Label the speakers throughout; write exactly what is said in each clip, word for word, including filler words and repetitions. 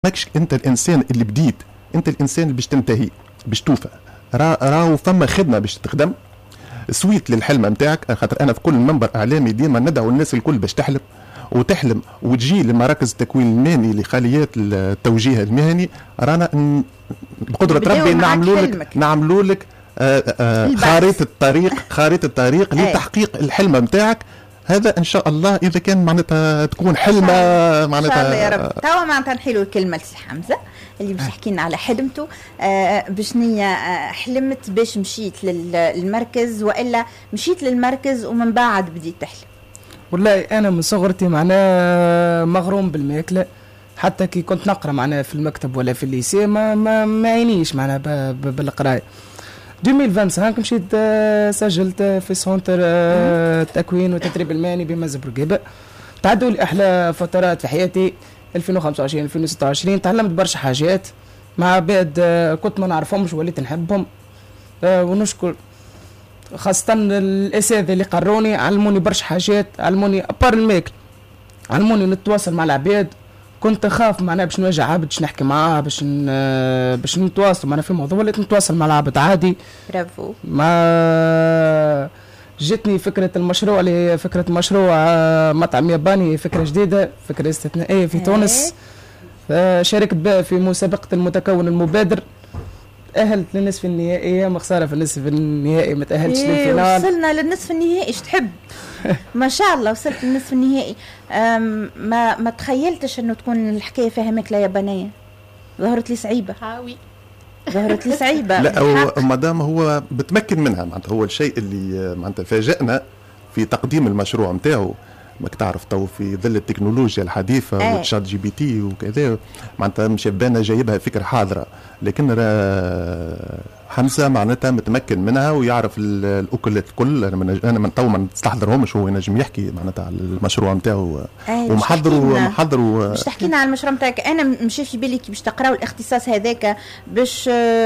Speaker 1: ماكش انت الانسان اللي بديت، انت الانسان اللي باش تنتهي باش توفى. راه راهو فما خدمه باش تخدم سويت للحلم نتاعك. خاطر انا في كل منبر اعلامي ديما ندعو الناس الكل باش تحلم وتحلم وتجي لمراكز التكوين المهني لخاليات التوجيه المهني. رانا بقدره ربي نعملوا لك نعملوا لك خارطه الطريق خارطه الطريق لتحقيق الحلم نتاعك. هذا ان شاء الله اذا كان معناتها تكون حلمه معناتها ان
Speaker 2: شاء الله يا رب. توا معناتها نحيلوا الكلمه لسي حمزه اللي باش يحكي لنا على حلمته. آه باش نية آه حلمت باش مشيت للمركز والا مشيت للمركز ومن بعد بديت تحلم؟
Speaker 3: والله انا من صغرتي معناها مغروم بالماكله، حتى كي كنت نقرا معناها في المكتب ولا في الليسي ما ما, ما عينيش معناها بالقرايه. ألفين وخمسة مشيت سجلت في سونتر التكوين والتدريب المهني بمزب رقيبه. تعدوا لي احلى فترات في حياتي ألفين وخمسة وعشرين ألفين وستة وعشرين. تعلمت برشا حاجات مع عباد كنت ما نعرفهمش وليت نحبهم، ونشكر خاصه الاساتذه اللي قروني، علموني برشا حاجات، علموني ابار الماكل، علموني نتواصل مع العباد. كنت اخاف معناها باش نواجه عبد باش نحكي معاه باش باش نتواصل معناها في موضوع، وليت نتواصل مع العبد عادي.
Speaker 2: برافو.
Speaker 3: ما جتني فكره المشروع اللي هي فكره مشروع مطعم ياباني، فكره جديده، فكره استثنائيه في تونس. شاركت بها في مسابقه المتكون المبادر، تأهلت للنصف النهائي. ما خساره في النصف النهائي ما تأهلتش
Speaker 2: إيه
Speaker 3: للفينال.
Speaker 2: وصلنا للنصف النهائي. ايش تحب؟ ما شاء الله وصلت للنصف النهائي. ما ما تخيلتش انه تكون الحكايه فيها ماكله يابانيه. ظهرت لي صعيبه.
Speaker 4: هاوي
Speaker 2: ظهرت لي صعيبه.
Speaker 1: لا مادام هو بتمكن منها معناتها. هو الشيء اللي معناتها فاجأنا في تقديم المشروع نتاعو، ماك تعرف تو في ظل التكنولوجيا الحديثه
Speaker 2: أي.
Speaker 1: والشات جي بي تي وكذا معناتها مش بانا جايبها فكره حاضره، لكن حمزه معناتها متمكن منها ويعرف الاكلات الكل. انا من انا من تو ما نستحضرهمش، هو ينجم يحكي معناتها على المشروع نتاعو ومحضر ومحضر.
Speaker 2: باش تحكي لنا على المشروع نتاعك. انا مشي في بالي كي باش تقراو الاختصاص هذاك باش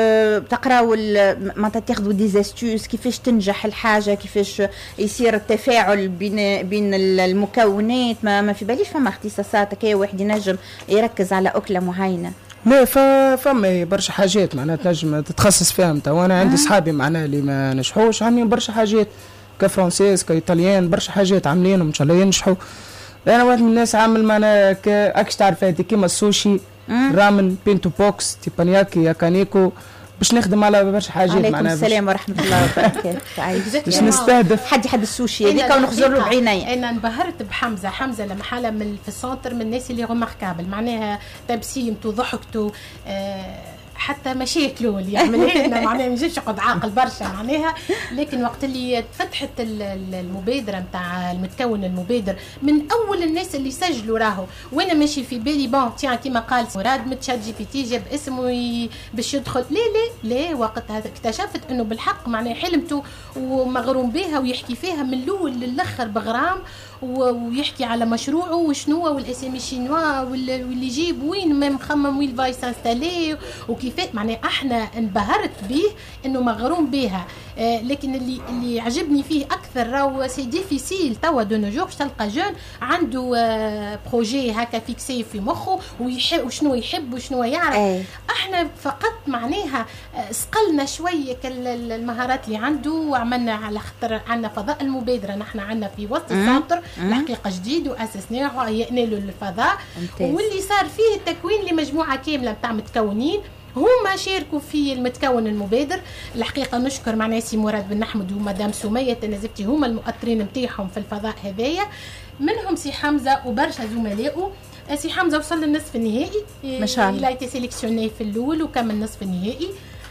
Speaker 2: تقراو معناتها تاخذوا دي استوس كيفاش تنجح الحاجه، كيفاش يصير التفاعل بين بين المكونات. ما, ما في باليش فما اختصاصات هكا واحد ينجم يركز على اكله معينه.
Speaker 3: لا فما برشا حاجات معناها تنجم تتخصص فيها. وانا عندي صحابي معناها اللي ما نجحوش عاملين برشا حاجات كفرنسيس كايطاليان، برشا حاجات عاملينهم ان شاء الله ينجحوا. انا واحد من الناس عامل معناها كاكش تعرف هذه كيما السوشي، رامن، بينتو بوكس، تيبانياكي، ياكانيكو، باش نخدم على برشا حاجات
Speaker 2: معناها. عليكم السلام ورحمه الله وبركاته.
Speaker 3: باش نستهدف
Speaker 2: حد يحب السوشي هذيك ونخزر له بعيني.
Speaker 4: انا انبهرت بحمزه. حمزه لما حاله من في السونتر من الناس اللي ريماركابل معناها تبسيمته ضحكته آه حتى مشاكله اللي يعملها لنا معناها ما يجيش يقعد عاقل برشا معناها. لكن وقت اللي فتحت المبادره نتاع المتكون المبادر من اول الناس اللي سجلوا راهو، وانا ماشي في بالي بون تيان كيما قال مراد من تشات جي بي تي جاب اسمه باش يدخل. لا لا لا وقتها اكتشفت انه بالحق معناها حلمته ومغروم بها ويحكي فيها من الاول للاخر بغرام، ويحكي على مشروعه وشنو والاسامي الشينوا واللي يجيب وين ما مخمم وين فاي سانستالي وكيفاش معناها. احنا انبهرت به انه مغروم بها. آه لكن اللي اللي عجبني فيه اكثر راهو سي ديفيسيل توا دو نوجور تلقى جون عنده آه بروجي هكا فيكسي في مخه ويحب وشنو يحب وشنو يعرف. أي. احنا فقط معناها سقلنا شويه المهارات اللي عنده وعملنا على خاطر عندنا فضاء المبادره. نحن عندنا في وسط السنتر الحقيقه جديد واسسناه وهيئنا له الفضاء، واللي صار فيه التكوين لمجموعه كامله نتاع متكونين هما شاركوا في المتكون المبادر. الحقيقه نشكر مع سي مراد بن احمد ومدام سميه تنزفتي هما المؤطرين نتاعهم في الفضاء هذايا، منهم سي حمزه وبرشا زملائه. سي حمزه وصل للنصف النهائي
Speaker 2: ما شاء الله،
Speaker 4: لا سيليكسيوني في الاول وكمل نصف النهائي.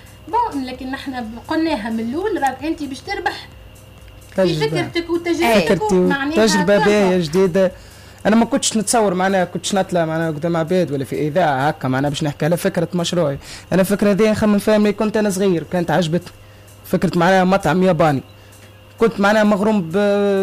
Speaker 4: بون لكن نحن قلناها من الاول راك انت باش تربح في فكرتك وتجربتك
Speaker 3: معناها تجربه باهيه جديده. انا ما كنتش نتصور معناها كنتش نطلع معناها قدام عباد ولا في اذاعه هكا معناها باش نحكي على فكره مشروعي. انا الفكره دي نخمم فيها ملي كنت انا صغير، كانت عجبتني فكره معناها مطعم ياباني. كنت معناها مغروم ب...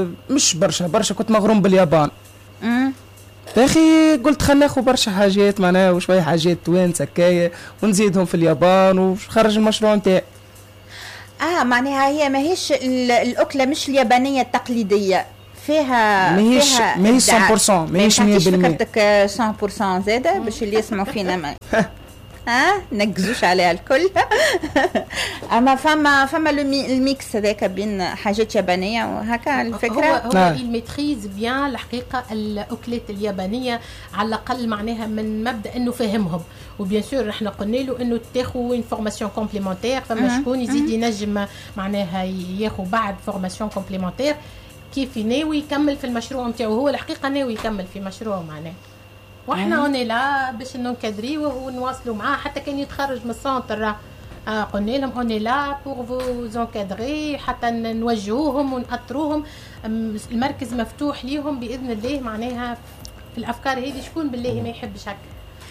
Speaker 3: مش برشا برشا كنت مغروم باليابان.
Speaker 2: امم
Speaker 3: يا اخي قلت خلينا ناخذ برشا حاجات معناها وشويه حاجات توانس هكايا ونزيدهم في اليابان ونخرج المشروع نتاعي.
Speaker 2: اه معناها هي ماهيش الاكله مش اليابانيه التقليديه، فيها
Speaker 3: ماهيش
Speaker 2: فيها
Speaker 3: ماهيش
Speaker 2: إبداع.
Speaker 3: مية بالمية ماهيش
Speaker 2: ما
Speaker 3: مية
Speaker 2: تعطيش
Speaker 3: بالمية.
Speaker 2: فكرتك مية بالمية زاده باش اللي يسمعوا فينا ما ها نقزوش عليها الكل. اما فما فما الميكس هذاك بين حاجات يابانيه وهكا الفكره.
Speaker 4: هو هو
Speaker 3: نعم.
Speaker 4: الميتريز بيان الحقيقه الاكلات اليابانيه على الاقل معناها من مبدا انه فهمهم. وبيان سور احنا قلنا له انه تاخذ اون فورماسيون كومبليمونتير، فما شكون يزيد ينجم معناها ياخذ بعد فورماسيون كومبليمونتير كيف ناوي يكمل في المشروع نتاعو. هو الحقيقه ناوي يكمل في مشروعه معناه، واحنا هنا لا باش نكادريوه ونواصلوا معاه حتى كان يتخرج من السونتر. آه قلنا لهم اوني لا بور فو زونكادري حتى نوجهوهم ونأطروهم. المركز مفتوح ليهم باذن الله معناها في الافكار هذه. شكون بالله ما يحبش هكا؟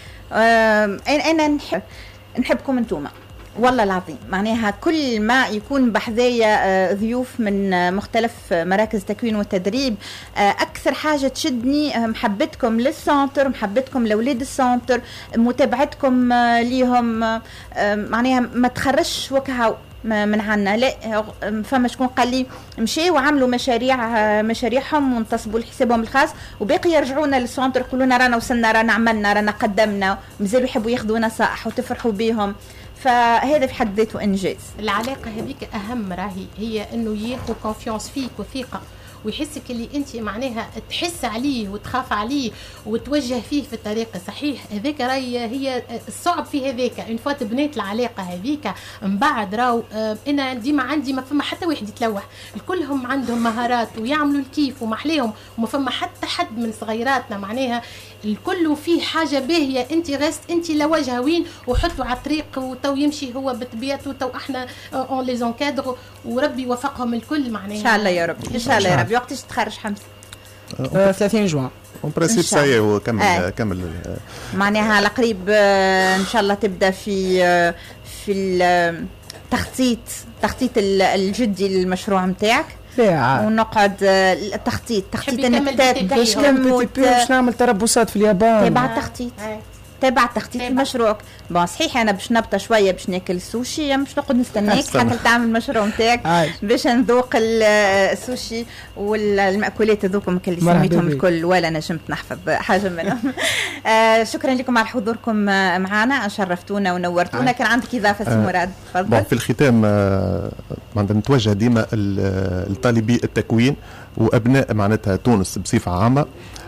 Speaker 2: انا نحب نحبكم انتوما والله العظيم. معناها كل ما يكون بحذايا ضيوف من مختلف مراكز التكوين والتدريب، اكثر حاجه تشدني محبتكم للسونتر، محبتكم لاولاد السونتر، متابعتكم ليهم. معناها ما تخرجش وكهو من عنا. لا فما شكون قال لي مشي وعملوا مشاريع مشاريعهم وانتصبوا لحسابهم الخاص، وباقي يرجعونا للسونتر يقولوا رانا وصلنا رانا عملنا رانا قدمنا، مازالوا يحبوا ياخذوا نصائح وتفرحوا بهم. فهذا في حد ذاته انجاز.
Speaker 4: العلاقه هذيك اهم راهي، هي انه ياخذ كونفيونس فيك وثقه ويحسك اللي انت معناها تحس عليه وتخاف عليه وتوجه فيه في الطريق الصحيح. هذاك راهي هي الصعب في هذاك. اون فوا بنيت العلاقه هذيك من بعد راهو اه انا ديما عندي ما فما حتى واحد يتلوح، الكلهم عندهم مهارات ويعملوا الكيف ومحليهم، وما فما حتى حد من صغيراتنا معناها الكل فيه حاجه باهيه. انت غست انت لوجهه وين وحطوا على الطريق وتو يمشي هو بطبيعته. تو احنا اون لي زونكادر وربي يوفقهم الكل معناها
Speaker 2: ان شاء الله يا ربي. ان شاء الله يا ربي. وقتاش تخرج حمزه؟
Speaker 3: ثلاثين جوان
Speaker 1: اون برينسيپ ساي وكمل آه. كمل
Speaker 2: معناها على قريب ان شاء الله تبدا في في التخطيط تخطيط الجدي للمشروع نتاعك. ونقعد التخطيط تخطيط انك
Speaker 3: باش باش نعمل تربصات في اليابان.
Speaker 2: تبع التخطيط تبع تخطيط المشروع. بون صحيح انا باش نبطا شويه باش ناكل السوشي، مش نقعد نستناك حتى تعمل المشروع نتاعك باش نذوق السوشي والمأكولات هذوكم اللي سميتهم الكل ولا نجمت نحفظ حاجه منهم. آه شكرا لكم على حضوركم معنا، شرفتونا ونورتونا. كان عندك اضافه سي مراد؟ تفضل.
Speaker 1: في الختام آه نتوجه ديما لطالبي التكوين وابناء معناتها تونس بصفه عامه،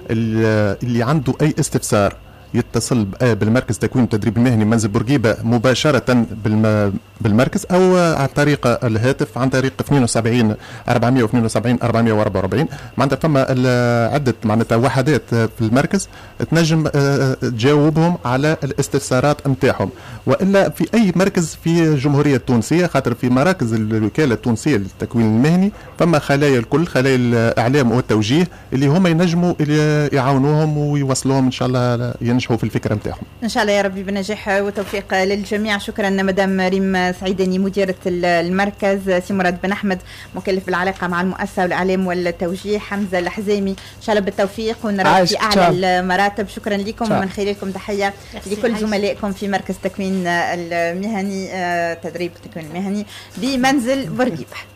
Speaker 1: اللي عنده اي استفسار يتصل بالمركز تكوين التدريب المهني منزل بورقيبه مباشره بالمركز او عن طريق الهاتف عن طريق اثنين وسبعين أربعمائة واثنين وسبعين أربعمائة وأربعة وأربعين. معناتها فما عده معناتها وحدات في المركز تنجم تجاوبهم على الاستفسارات نتاعهم، والا في اي مركز في الجمهوريه التونسيه، خاطر في مراكز الوكاله التونسيه للتكوين المهني فما خلايا الكل، خلايا الاعلام والتوجيه اللي هم ينجموا يعاونوهم ويوصلوهم ان شاء الله ينجحوا في الفكره نتاعهم.
Speaker 2: ان شاء الله يا ربي بنجاح وتوفيق للجميع. شكرا مدام ريم سعيداني مديره المركز، سي مراد بن احمد مكلف بالعلاقه مع المؤسسه والاعلام والتوجيه، حمزه الحزامي ان شاء الله بالتوفيق ونراك في اعلى المراتب. شكرا لكم ومن خلالكم تحيه لكل زملائكم في مركز تكوين المهني تدريب التكوين المهني بمنزل بورقيبه.